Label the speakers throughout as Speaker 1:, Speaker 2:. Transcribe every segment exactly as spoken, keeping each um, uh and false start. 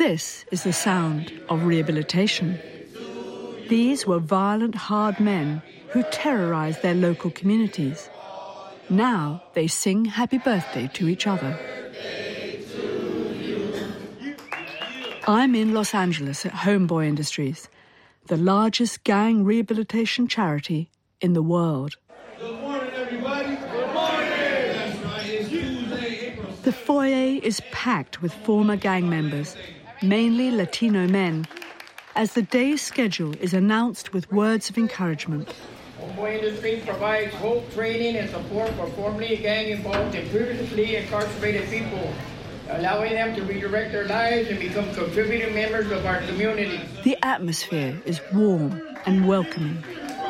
Speaker 1: This is the sound of rehabilitation. These were violent, hard men who terrorized their local communities. Now they sing happy birthday to each other. I'm in Los Angeles at Homeboy Industries, the largest gang rehabilitation charity in the world.
Speaker 2: Good morning, everybody. Good morning. That's right. It's Tuesday, April.
Speaker 1: The foyer is packed with former gang members, mainly Latino men, as the day's schedule is announced with words of encouragement.
Speaker 3: Homeboy Industries provides hope, training, and support for formerly gang-involved and previously incarcerated people, allowing them to redirect their lives and become contributing members of our community.
Speaker 1: The atmosphere is warm and welcoming.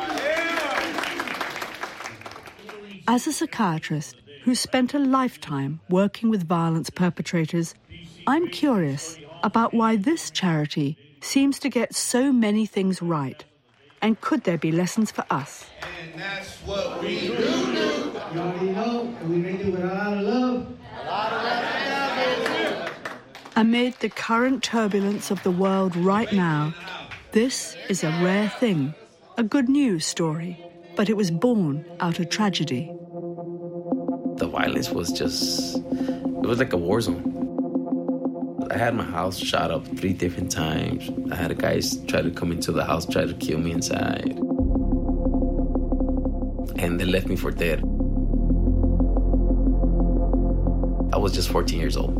Speaker 1: As a psychiatrist who spent a lifetime working with violence perpetrators, I'm curious about why this charity seems to get so many things right. And could there be lessons for us?
Speaker 2: And that's what we do do. You already know, we make it with a lot of love. A lot of love.
Speaker 1: Amid the current turbulence of the world right now, this is a rare thing, a good news story, but it was born out of tragedy.
Speaker 4: The violence was just, it was like a war zone. I had my house shot up three different times. I had guys try to come into the house, try to kill me inside. And they left me for dead. I was just fourteen years old.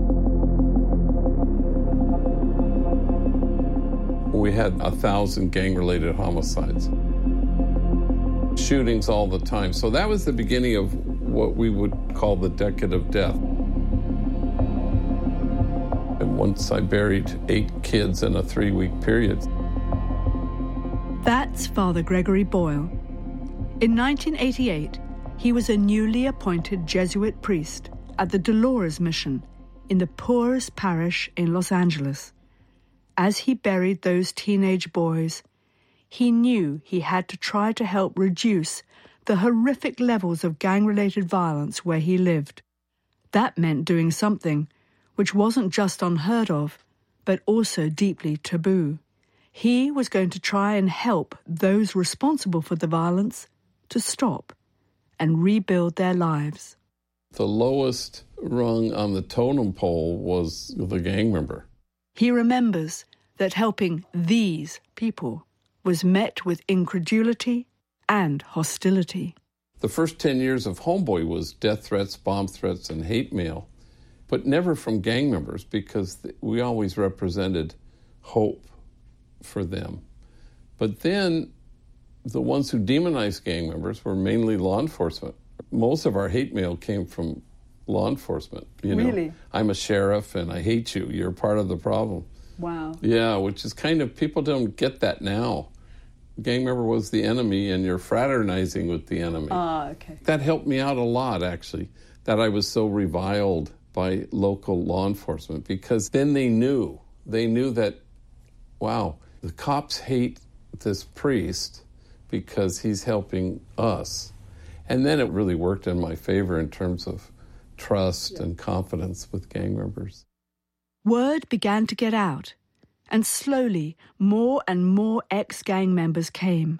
Speaker 5: We had a thousand gang-related homicides. Shootings all the time. So that was the beginning of what we would call the decade of death. And once I buried eight kids in a three-week period.
Speaker 1: That's Father Gregory Boyle. In nineteen eighty-eight, he was a newly appointed Jesuit priest at the Dolores Mission in the poorest parish in Los Angeles. As he buried those teenage boys, he knew he had to try to help reduce the horrific levels of gang-related violence where he lived. That meant doing something which wasn't just unheard of, but also deeply taboo. He was going to try and help those responsible for the violence to stop and rebuild their lives.
Speaker 5: The lowest rung on the totem pole was the gang member.
Speaker 1: He remembers that helping these people was met with incredulity and hostility.
Speaker 5: The first ten years of Homeboy was death threats, bomb threats, and hate mail, but never from gang members because we always represented hope for them. But then the ones who demonized gang members were mainly law enforcement. Most of our hate mail came from law enforcement. You know,
Speaker 1: really?
Speaker 5: I'm a sheriff and I hate you. You're part of the problem.
Speaker 1: Wow.
Speaker 5: Yeah, which is kind of, people don't get that now. Gang member was the enemy and you're fraternizing with the enemy.
Speaker 1: Ah, okay.
Speaker 5: That helped me out a lot, actually, that I was so reviled by local law enforcement, because then they knew, they knew that, wow, the cops hate this priest because he's helping us. And then it really worked in my favor in terms of trust yeah. and confidence with gang members.
Speaker 1: Word began to get out, and slowly more and more ex-gang members came.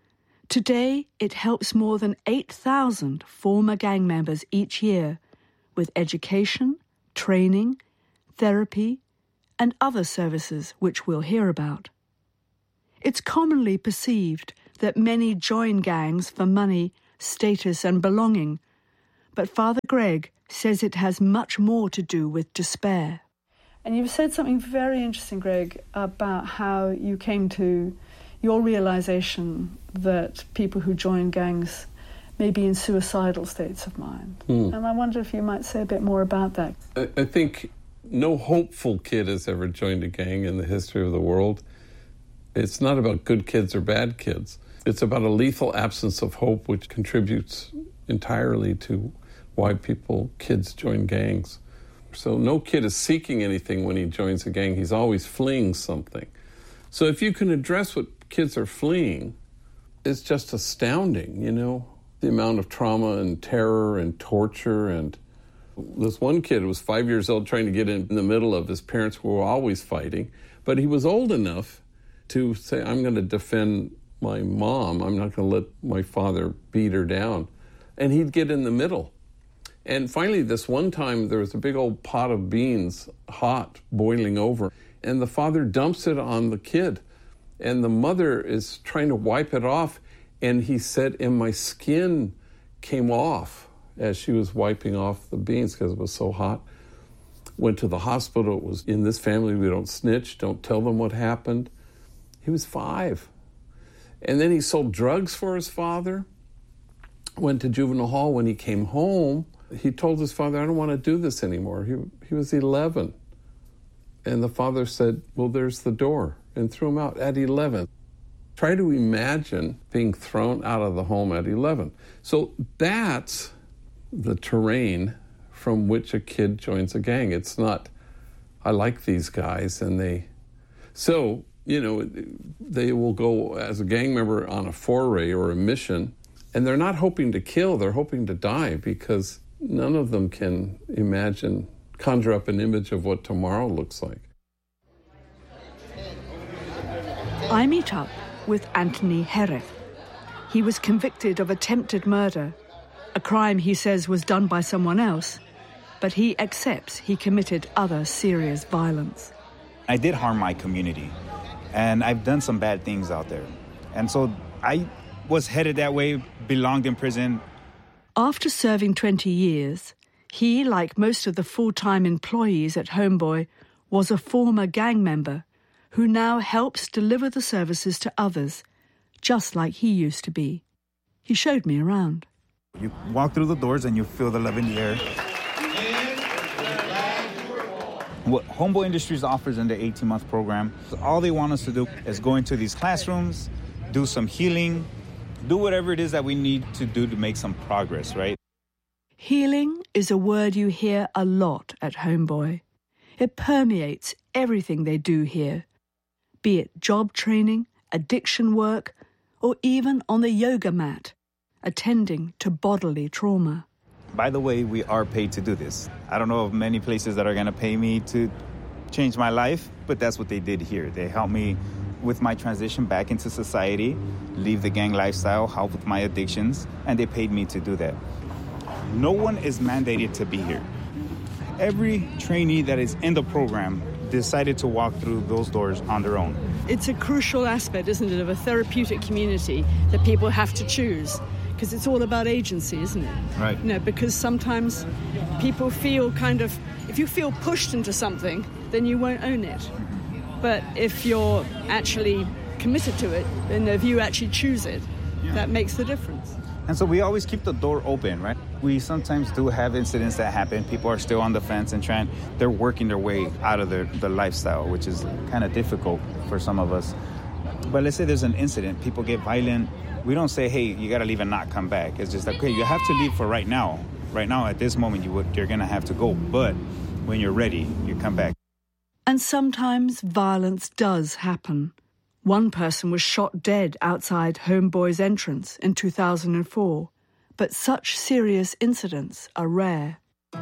Speaker 1: Today, it helps more than eight thousand former gang members each year with education, training, therapy, and other services which we'll hear about. It's commonly perceived that many join gangs for money, status, and belonging, but Father Greg says it has much more to do with despair.
Speaker 6: And you've said something very interesting, Greg, about how you came to your realization that people who join gangs may be in suicidal states of mind. Mm. And I wonder if you might say a bit more about that.
Speaker 5: I, I think no hopeful kid has ever joined a gang in the history of the world. It's not about good kids or bad kids. It's about a lethal absence of hope, which contributes entirely to why people, kids join gangs. So no kid is seeking anything when he joins a gang. He's always fleeing something. So if you can address what kids are fleeing, it's just astounding, you know, the amount of trauma and terror and torture and This one kid was five years old trying to get in the middle of his parents who were always fighting, but he was old enough to say, I'm going to defend my mom. I'm not going to let my father beat her down. And he'd get in the middle. And finally, this one time, there was a big old pot of beans, hot, boiling over, and the father dumps it on the kid. And the mother is trying to wipe it off, and he said, and my skin came off as she was wiping off the beans because it was so hot. Went to the hospital. It was, in this family, we don't snitch, don't tell them what happened. He was five. And then he sold drugs for his father, went to juvenile hall. When he came home, he told his father, I don't want to do this anymore. He, he was eleven. And the father said, well, there's the door, and threw him out at eleven. Try to imagine being thrown out of the home at eleven. So that's the terrain from which a kid joins a gang. It's not, I like these guys, and they... So, you know, they will go as a gang member on a foray or a mission, and they're not hoping to kill, they're hoping to die, because none of them can imagine, conjure up an image of what tomorrow looks like.
Speaker 1: I meet up with Anthony Jerez. He was convicted of attempted murder, a crime he says was done by someone else, but he accepts he committed other serious violence.
Speaker 7: I did harm my community, and I've done some bad things out there. And so I was headed that way, belonged in prison.
Speaker 1: After serving twenty years, he, like most of the full-time employees at Homeboy, was a former gang member who now helps deliver the services to others, just like he used to be. He showed me around.
Speaker 7: You walk through the doors and you feel the love in the air. What Homeboy Industries offers in the eighteen-month program, all they want us to do is go into these classrooms, do some healing, do whatever it is that we need to do to make some progress, right?
Speaker 1: Healing is a word you hear a lot at Homeboy. It permeates everything they do here, be it job training, addiction work, or even on the yoga mat, attending to bodily trauma.
Speaker 7: By the way, we are paid to do this. I don't know of many places that are going to pay me to change my life, but that's what they did here. They helped me with my transition back into society, leave the gang lifestyle, help with my addictions, and they paid me to do that. No one is mandated to be here. Every trainee that is in the program decided to walk through those doors on their own.
Speaker 6: It's a crucial aspect, isn't it, of a therapeutic community that people have to choose, because it's all about agency, isn't it?
Speaker 7: Right.
Speaker 6: You know, because sometimes people feel kind of, if you feel pushed into something, then you won't own it. But if you're actually committed to it, and if you actually choose it, yeah, that makes the difference.
Speaker 7: And so we always keep the door open, right? We sometimes do have incidents that happen. People are still on the fence and trying, they're working their way out of their, the lifestyle, which is kind of difficult for some of us. But let's say there's an incident, people get violent. We don't say, hey, you got to leave and not come back. It's just like, okay, you have to leave for right now. Right now, at this moment, you would, you're going to have to go. But when you're ready, you come back.
Speaker 1: And sometimes violence does happen. One person was shot dead outside Homeboy's entrance in two thousand four, but such serious incidents are rare.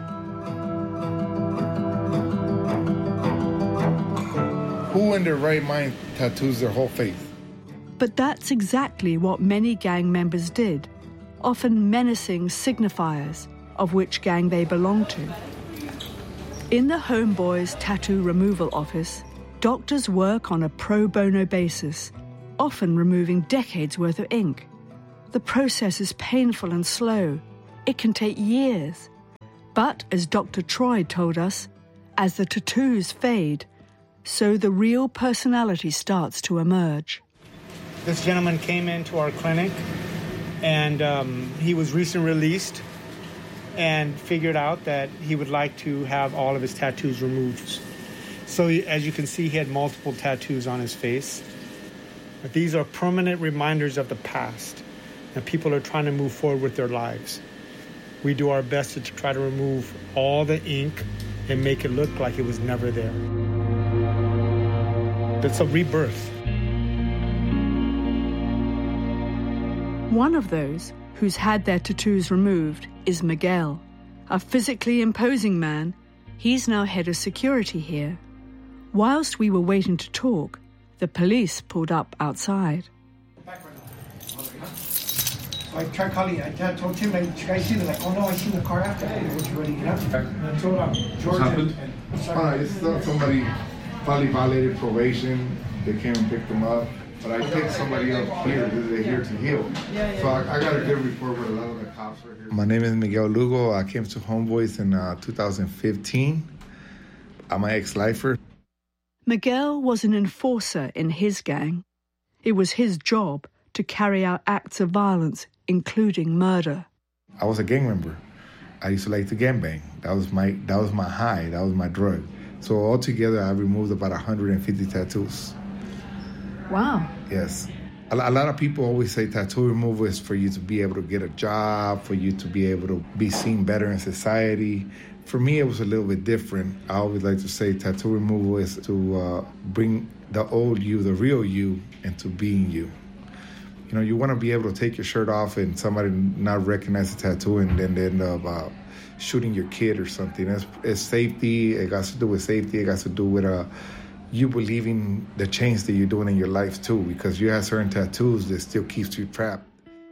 Speaker 8: Who in their right mind tattoos their whole face?
Speaker 1: But that's exactly what many gang members did, often menacing signifiers of which gang they belong to. In the Homeboy's tattoo removal office, doctors work on a pro bono basis, often removing decades' worth of ink. The process is painful and slow. It can take years. But, as Doctor Troy told us, as the tattoos fade, so the real personality starts to emerge.
Speaker 9: This gentleman came into our clinic, and um, he was recently released and figured out that he would like to have all of his tattoos removed. So as you can see, he had multiple tattoos on his face. But these are permanent reminders of the past, and people are trying to move forward with their lives. We do our best to try to remove all the ink and make it look like it was never there. It's a rebirth.
Speaker 1: One of those who's had their tattoos removed is Miguel, A physically imposing man, he's now head of security here. Whilst we were waiting to talk, the police pulled up outside.
Speaker 10: I tried calling. I told Tim, like, you guys see that? Like, oh no, I seen the car after. I was ready to get out. And I told um, George and, and
Speaker 8: uh, it's uh, somebody probably violated probation. They came and picked them up. But I picked somebody up here. They're here to heal. Yeah, yeah. So I, I got a good report with a lot of the cops are here. My name is Miguel Lugo. I came to Homeboys in uh, two thousand fifteen. I'm an ex-lifer.
Speaker 1: Miguel was an enforcer in his gang. It was his job to carry out acts of violence, including murder.
Speaker 8: I was a gang member. I used to like to gangbang. That was my that was my high. That was my drug. So altogether, I removed about one hundred fifty tattoos.
Speaker 1: Wow.
Speaker 8: Yes. A, a lot of people always say tattoo removal is for you to be able to get a job, for you to be able to be seen better in society. For me, it was a little bit different. I always like to say tattoo removal is to uh, bring the old you, the real you, into being you. You know, you want to be able to take your shirt off and somebody not recognize the tattoo and then end up uh, shooting your kid or something. It's, it's safety. It got to do with safety. It got to do with uh, you believing the change that you're doing in your life, too, because you have certain tattoos that still keeps you trapped.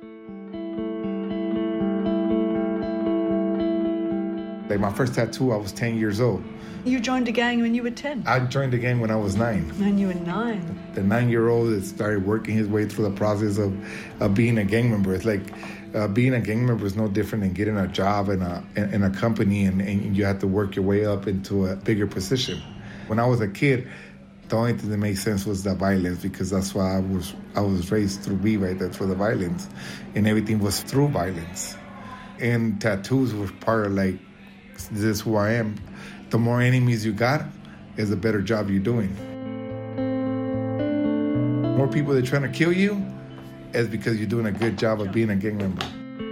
Speaker 8: Like my first tattoo, I was ten years old.
Speaker 1: You joined a gang when you were ten?
Speaker 8: I joined the gang when I was nine.
Speaker 1: When you were nine?
Speaker 8: The nine-year-old that started working his way through the process of, of being a gang member. It's like uh, being a gang member is no different than getting a job in a in, in a company and, and you have to work your way up into a bigger position. When I was a kid, the only thing that made sense was the violence because that's why I was I was raised through B, right? That's for the violence. And everything was through violence. And tattoos were part of like, this is who I am. The more enemies you got, is the better job you're doing. More people that are trying to kill you is because you're doing a good job of being a gang member.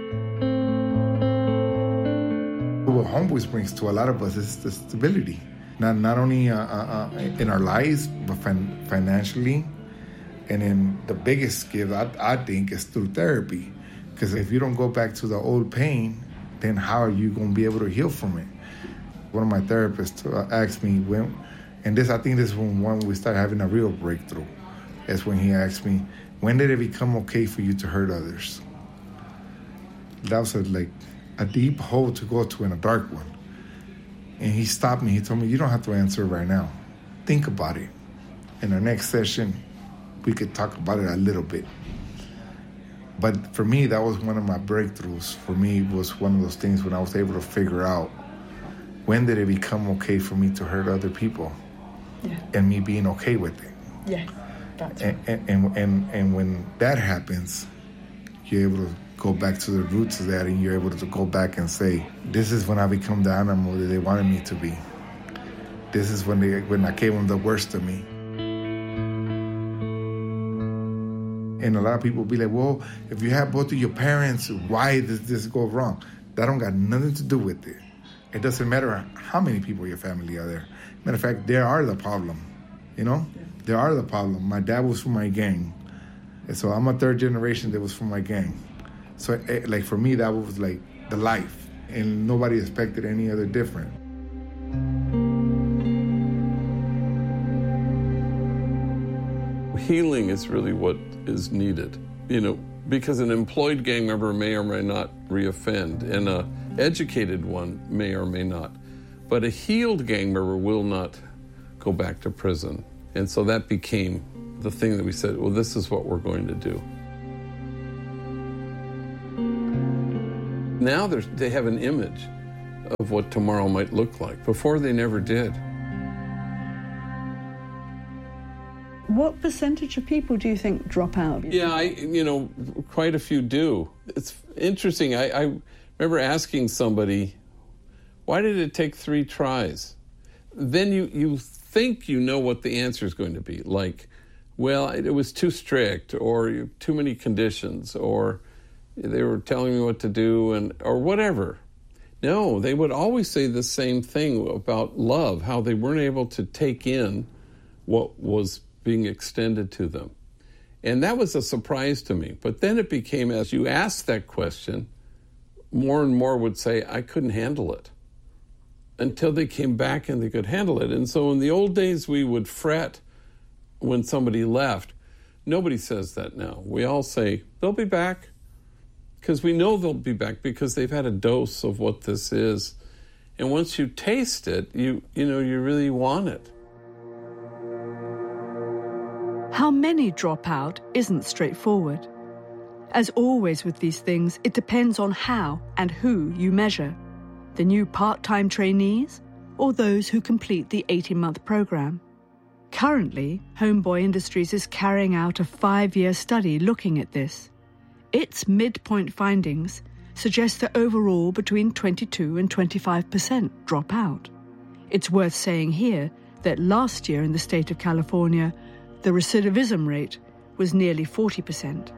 Speaker 8: What Homeboys brings to a lot of us is the stability. Not not only uh, uh, in our lives, but fin- financially. And then the biggest gift, I, I think, is through therapy. Because if you don't go back to the old pain, then how are you going to be able to heal from it? One of my therapists asked me when, and this I think this is when one we started having a real breakthrough. That's when he asked me, when did it become okay for you to hurt others? That was a, like a deep hole to go to and a dark one. And he stopped me. He told me, you don't have to answer right now. Think about it. In our next session, we could talk about it a little bit. But for me, that was one of my breakthroughs. For me, it was one of those things when I was able to figure out when did it become okay for me to hurt other people, yeah. And me being okay with it.
Speaker 1: Yeah, that's
Speaker 8: and, and, and, and, and when that happens, you're able to go back to the roots of that and you're able to go back and say, this is when I become the animal that they wanted me to be. This is when they when I gave them the worst of me. And a lot of people be like, well, if you have both of your parents, why does this go wrong? That don't got nothing to do with it. It doesn't matter how many people in your family are there. Matter of fact, they are the problem, you know? They are the problem. My dad was from my gang. And so I'm a third generation that was from my gang. So, it, like, for me, that was, like, the life. And nobody expected any other different.
Speaker 5: Healing is really what is needed, you know, because an employed gang member may or may not reoffend, and a educated one may or may not. But a healed gang member will not go back to prison. And so that became the thing that we said, well, this is what we're going to do. Now they have an image of what tomorrow might look like. Before, they never did.
Speaker 6: What percentage of people do you think drop out?
Speaker 5: Yeah, I, you know, quite a few do. It's interesting. I, I remember asking somebody, why did it take three tries? Then you, you think you know what the answer is going to be. Like, well, it was too strict, or too many conditions, or they were telling me what to do, and or whatever. No, they would always say the same thing about love, how they weren't able to take in what was being extended to them. And that was a surprise to me. But then it became, as you asked that question, more and more would say, I couldn't handle it, until they came back and they could handle it. And so in the old days, we would fret when somebody left. Nobody says that now. We all say, they'll be back, because we know they'll be back because they've had a dose of what this is. And once you taste it, you you know, you really want it.
Speaker 1: How many drop out isn't straightforward. As always with these things, it depends on how and who you measure. The new part-time trainees or those who complete the eighteen-month program. Currently, Homeboy Industries is carrying out a five-year study looking at this. Its midpoint findings suggest that overall between twenty-two and twenty-five percent drop out. It's worth saying here that last year in the state of California, the recidivism rate was nearly forty percent.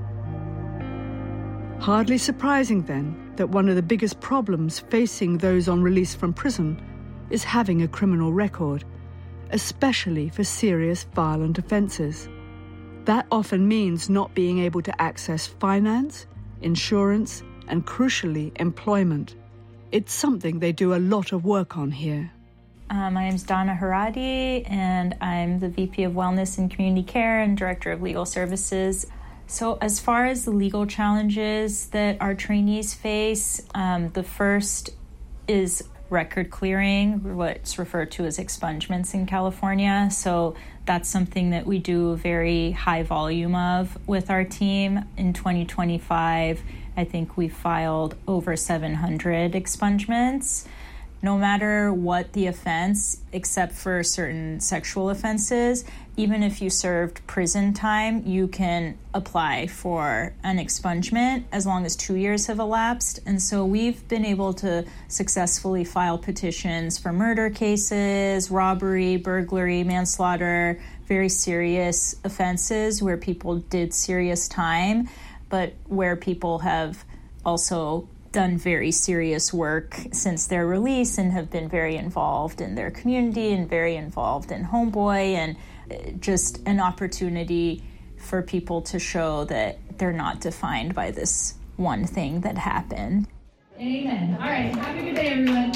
Speaker 1: Hardly surprising, then, that one of the biggest problems facing those on release from prison is having a criminal record, especially for serious violent offences. That often means not being able to access finance, insurance, and crucially, employment. It's something they do a lot of work on here.
Speaker 11: Uh, my name is Donna Haradi, and I'm the V P of Wellness and Community Care and Director of Legal Services. So as far as the legal challenges that our trainees face, um, the first is record clearing, what's referred to as expungements in California. So that's something that we do a very high volume of with our team. In twenty twenty-five, I think we filed over seven hundred expungements. No matter what the offense, except for certain sexual offenses, even if you served prison time, you can apply for an expungement as long as two years have elapsed. And so we've been able to successfully file petitions for murder cases, robbery, burglary, manslaughter, very serious offenses where people did serious time, but where people have also done very serious work since their release and have been very involved in their community and very involved in Homeboy, and just an opportunity for people to show that they're not defined by this one thing that happened.
Speaker 12: Amen. All right, have a good day, everyone.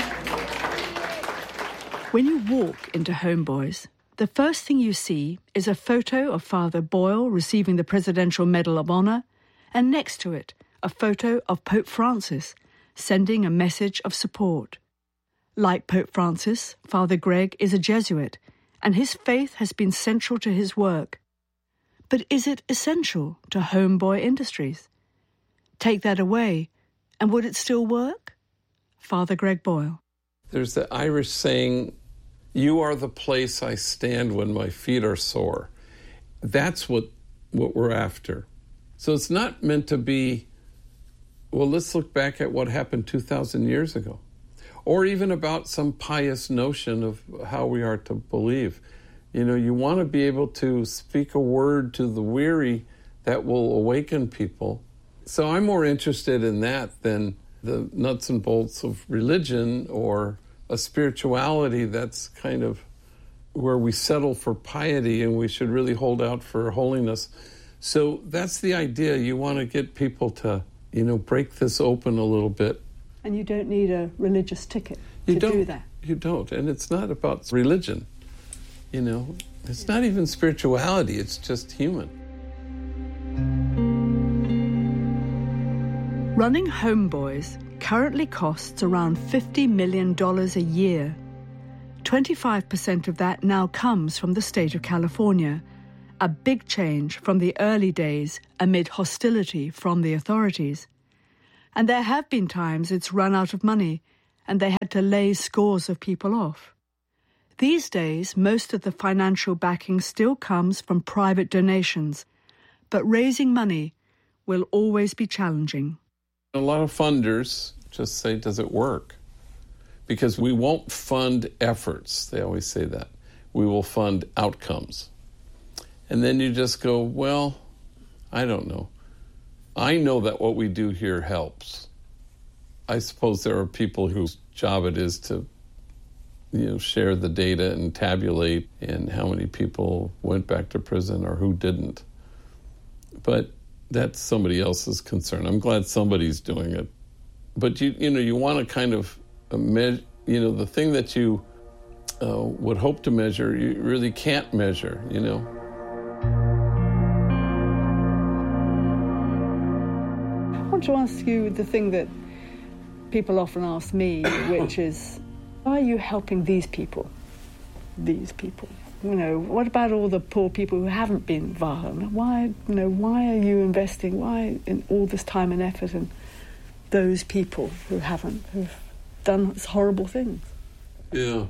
Speaker 1: When you walk into Homeboys, the first thing you see is a photo of Father Boyle receiving the Presidential Medal of Honor, and next to it, a photo of Pope Francis sending a message of support. Like Pope Francis, Father Greg is a Jesuit, and his faith has been central to his work. But is it essential to Homeboy Industries? Take that away, and would it still work? Father Greg Boyle.
Speaker 5: There's the Irish saying, "You are the place I stand when my feet are sore." That's what, what we're after. So it's not meant to be, well, let's look back at what happened two thousand years ago, or even about some pious notion of how we are to believe. You know, you want to be able to speak a word to the weary that will awaken people. So I'm more interested in that than the nuts and bolts of religion or a spirituality that's kind of where we settle for piety and we should really hold out for holiness. So that's the idea. You want to get people to, you know, break this open a little bit.
Speaker 6: And you don't need a religious ticket
Speaker 5: you
Speaker 6: to
Speaker 5: don't,
Speaker 6: do that.
Speaker 5: You don't. And it's not about religion. You know, it's not even spirituality. It's just human.
Speaker 1: Running Homeboys currently costs around fifty million dollars a year. twenty-five percent of that now comes from the state of California, a big change from the early days amid hostility from the authorities. And there have been times it's run out of money and they had to lay scores of people off. These days, most of the financial backing still comes from private donations, but raising money will always be challenging.
Speaker 5: A lot of funders just say, does it work? Because we won't fund efforts. They always say that. We will fund outcomes. And then you just go, well, I don't know. I know that what we do here helps. I suppose there are people whose job it is to, you know, share the data and tabulate and how many people went back to prison or who didn't. But that's somebody else's concern. I'm glad somebody's doing it. But you you know you want to kind of uh, measure. You know, the thing that you uh, would hope to measure, you really can't measure. You know.
Speaker 6: I want to ask you the thing that people often ask me, which is, why are you helping these people? These people. You know, what about all the poor people who haven't been violent? Why, you know, why are you investing? Why in all this time and effort in those people who haven't, who've done horrible things?
Speaker 5: Yeah.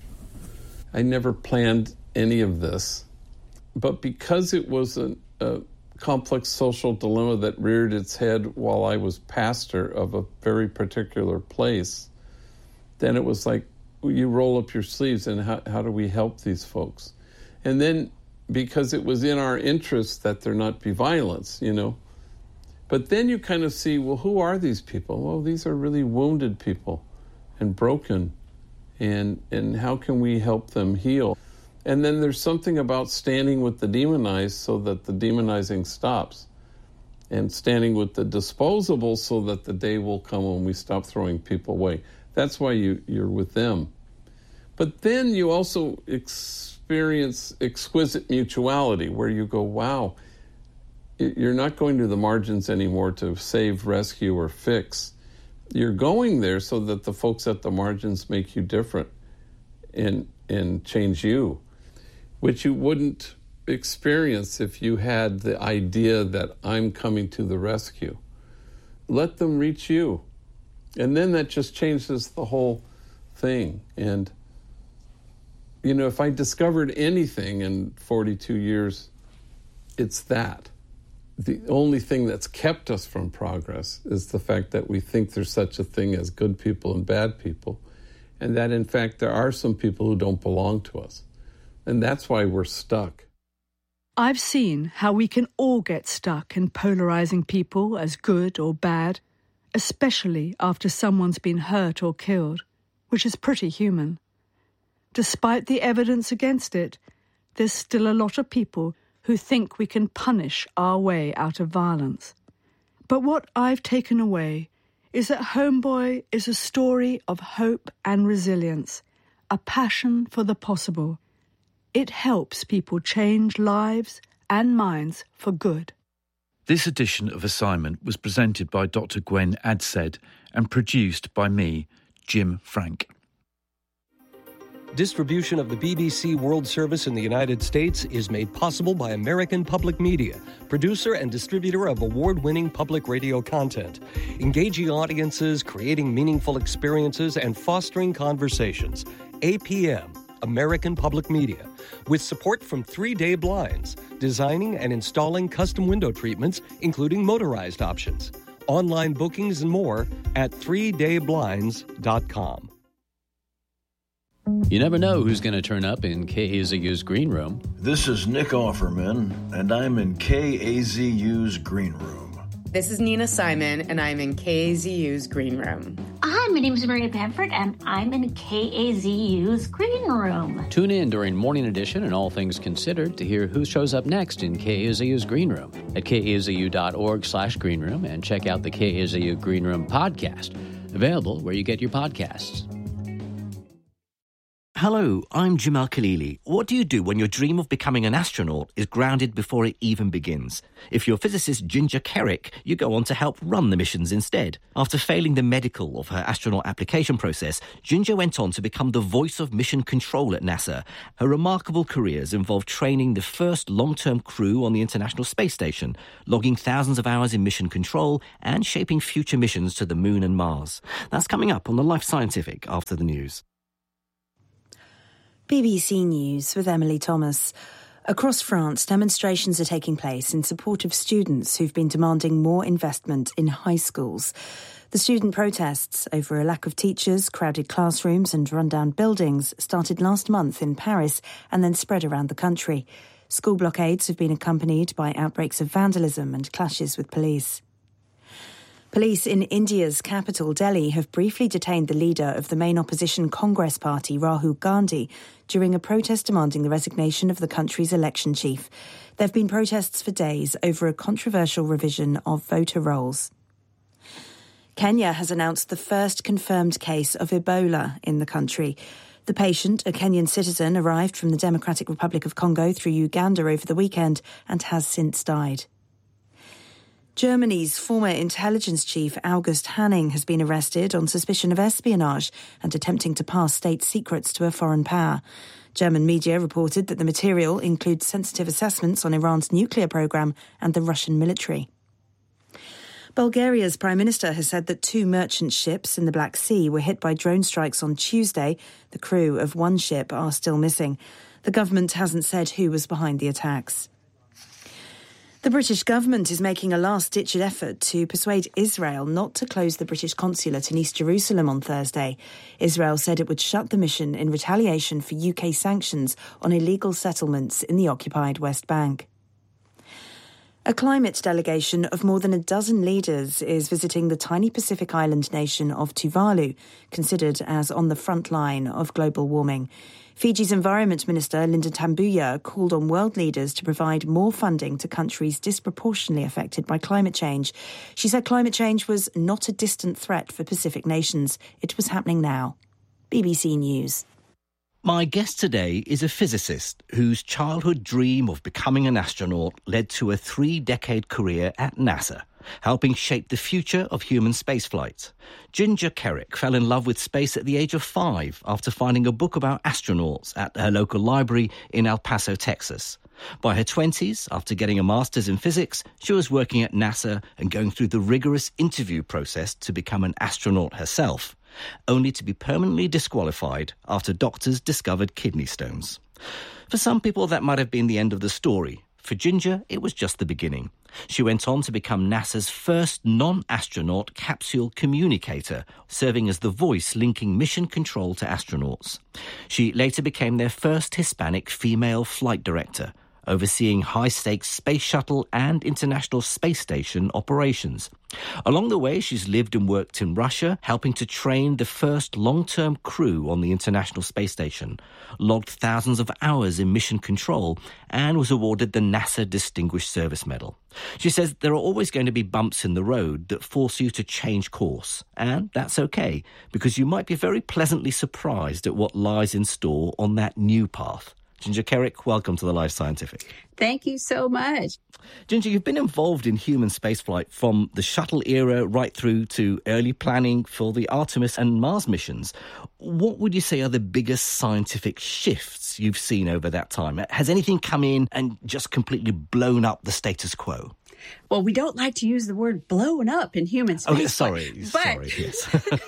Speaker 5: I never planned any of this, but because it was a, a complex social dilemma that reared its head while I was pastor of a very particular place, then it was like, you roll up your sleeves and how, how do we help these folks? And then because it was in our interest that there not be violence, you know. But then you kind of see, well, who are these people? Well, these are really wounded people and broken. And, and how can we help them heal? And then there's something about standing with the demonized so that the demonizing stops, and standing with the disposable so that the day will come when we stop throwing people away. That's why you, you're with them. But then you also experience exquisite mutuality where you go, wow, you're not going to the margins anymore to save, rescue, or fix. You're going there so that the folks at the margins make you different and, and change you, which you wouldn't experience if you had the idea that I'm coming to the rescue. Let them reach you. And then that just changes the whole thing. And, you know, if I discovered anything in forty-two years, it's that. The only thing that's kept us from progress is the fact that we think there's such a thing as good people and bad people, and that, in fact, there are some people who don't belong to us. And that's why we're stuck.
Speaker 1: I've seen how we can all get stuck in polarizing people as good or bad, especially after someone's been hurt or killed, which is pretty human. Despite the evidence against it, there's still a lot of people who think we can punish our way out of violence. But what I've taken away is that Homeboy is a story of hope and resilience, a passion for the possible. It helps people change lives and minds for good.
Speaker 13: This edition of Assignment was presented by Doctor Gwen Adsed and produced by me, Jim Frank.
Speaker 14: Distribution of the B B C World Service in the United States is made possible by American Public Media, producer and distributor of award-winning public radio content, engaging audiences, creating meaningful experiences, and fostering conversations. A P M, American Public Media, with support from Three Day Blinds, designing and installing custom window treatments, including motorized options. Online bookings and more at three day blinds dot com.
Speaker 15: You never know who's going to turn up in K A Z U's Green Room.
Speaker 16: This is Nick Offerman, and I'm in K A Z U's Green Room.
Speaker 17: This is Nina Simon, and I'm in K A Z U's Green Room.
Speaker 18: Hi, my name is Maria Bamford, and I'm in K A Z U's Green Room.
Speaker 15: Tune in during Morning Edition and All Things Considered to hear who shows up next in K A Z U's Green Room at K A Z U dot org slash green room, and check out the K A Z U Green Room podcast, available where you get your podcasts.
Speaker 19: Hello, I'm Jamal Khalili. What do you do when your dream of becoming an astronaut is grounded before it even begins? If you're physicist Ginger Kerrick, you go on to help run the missions instead. After failing the medical of her astronaut application process, Ginger went on to become the voice of mission control at NASA. Her remarkable careers involved training the first long-term crew on the International Space Station, logging thousands of hours in mission control, and shaping future missions to the Moon and Mars. That's coming up on the Life Scientific after the news.
Speaker 20: B B C News with Emily Thomas. Across France, demonstrations are taking place in support of students who've been demanding more investment in high schools. The student protests over a lack of teachers, crowded classrooms and rundown buildings started last month in Paris and then spread around the country. School blockades have been accompanied by outbreaks of vandalism and clashes with police. Police in India's capital, Delhi, have briefly detained the leader of the main opposition Congress party, Rahul Gandhi, during a protest demanding the resignation of the country's election chief. There have been protests for days over a controversial revision of voter rolls. Kenya has announced the first confirmed case of Ebola in the country. The patient, a Kenyan citizen, arrived from the Democratic Republic of Congo through Uganda over the weekend and has since died. Germany's former intelligence chief August Hanning has been arrested on suspicion of espionage and attempting to pass state secrets to a foreign power. German media reported that the material includes sensitive assessments on Iran's nuclear program and the Russian military. Bulgaria's Prime Minister has said that two merchant ships in the Black Sea were hit by drone strikes on Tuesday. The crew of one ship are still missing. The government hasn't said who was behind the attacks. The British government is making a last-ditch effort to persuade Israel not to close the British consulate in East Jerusalem on Thursday. Israel said it would shut the mission in retaliation for U K sanctions on illegal settlements in the occupied West Bank. A climate delegation of more than a dozen leaders is visiting the tiny Pacific island nation of Tuvalu, considered as on the front line of global warming. Fiji's Environment Minister Linda Tambuya called on world leaders to provide more funding to countries disproportionately affected by climate change. She said climate change was not a distant threat for Pacific nations. It was happening now. B B C News.
Speaker 19: My guest today is a physicist whose childhood dream of becoming an astronaut led to a three-decade career at NASA, helping shape the future of human spaceflight. Ginger Kerrick fell in love with space at the age of five after finding a book about astronauts at her local library in El Paso, Texas. By her twenties, after getting a master's in physics, she was working at NASA and going through the rigorous interview process to become an astronaut herself, only to be permanently disqualified after doctors discovered kidney stones. For some people, that might have been the end of the story. For Ginger, it was just the beginning. She went on to become NASA's first non-astronaut capsule communicator, serving as the voice linking mission control to astronauts. She later became their first Hispanic female flight director, overseeing high-stakes space shuttle and International Space Station operations. Along the way, she's lived and worked in Russia, helping to train the first long-term crew on the International Space Station, logged thousands of hours in mission control, and was awarded the NASA Distinguished Service Medal. She says there are always going to be bumps in the road that force you to change course, and that's okay, because you might be very pleasantly surprised at what lies in store on that new path. Ginger Kerrick, welcome to The Life Scientific.
Speaker 21: Thank you so much.
Speaker 19: Ginger, you've been involved in human spaceflight from the shuttle era right through to early planning for the Artemis and Mars missions. What would you say are the biggest scientific shifts you've seen over that time? Has anything come in and just completely blown up the status quo?
Speaker 21: Well, we don't like to use the word blown up in human spaceflight.
Speaker 19: Oh, sorry.
Speaker 21: But,
Speaker 19: sorry, yes.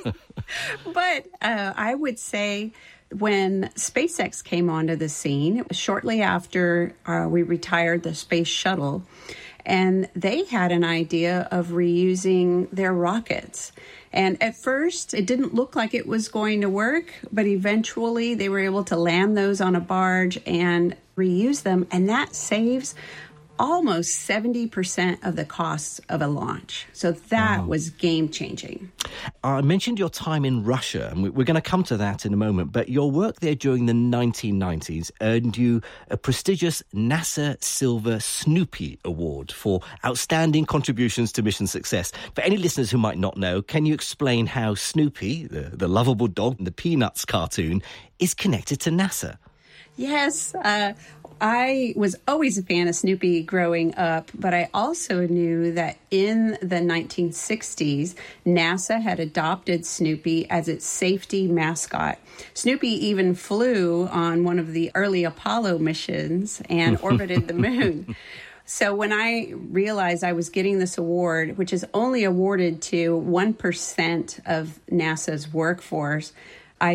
Speaker 21: but uh, I would say when SpaceX came onto the scene, shortly after uh, we retired the space shuttle, and they had an idea of reusing their rockets. And at first, it didn't look like it was going to work, but eventually they were able to land those on a barge and reuse them, and that saves almost seventy percent of the costs of a launch. So that wow. was game-changing.
Speaker 19: I mentioned your time in Russia, and we're going to come to that in a moment, but your work there during the nineteen nineties earned you a prestigious NASA Silver Snoopy Award for outstanding contributions to mission success. For any listeners who might not know, can you explain how Snoopy, the, the lovable dog in the Peanuts cartoon, is connected to NASA?
Speaker 21: Yes, uh, I was always a fan of Snoopy growing up, but I also knew that in the nineteen sixties, NASA had adopted Snoopy as its safety mascot. Snoopy even flew on one of the early Apollo missions and orbited the moon. So when I realized I was getting this award, which is only awarded to one percent of NASA's workforce,